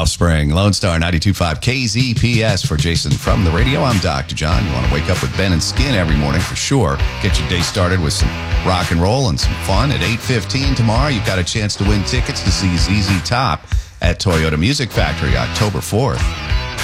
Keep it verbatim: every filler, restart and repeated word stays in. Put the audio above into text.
Offspring, Lone Star ninety-two point five K Z P S. For Jason from the radio, I'm Doctor John. You want to wake up with Ben and Skin every morning for sure. Get your day started with some rock and roll and some fun. At eight fifteen tomorrow, you've got a chance to win tickets to see Z Z Top at Toyota Music Factory October fourth.